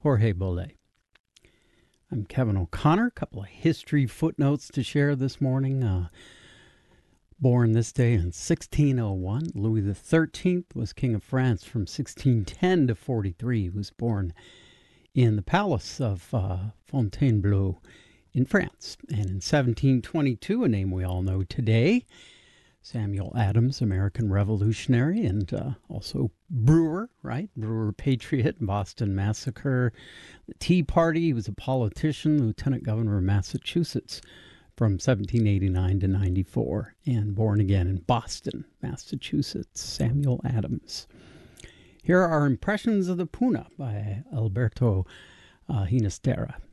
Jorge Bolet. I'm Kevin O'Connor. A couple of history footnotes to share this morning. Born this day in 1601, Louis XIII was King of France from 1610 to 43. He was born in the Palace of Fontainebleau in France. And in 1722, a name we all know today, Samuel Adams, American revolutionary, and also brewer, right? Brewer patriot, Boston Massacre, the Tea Party. He was a politician, lieutenant governor of Massachusetts from 1789 to 94, and born again in Boston, Massachusetts, Samuel Adams. Here are impressions of the Puna by Alberto Ginastera.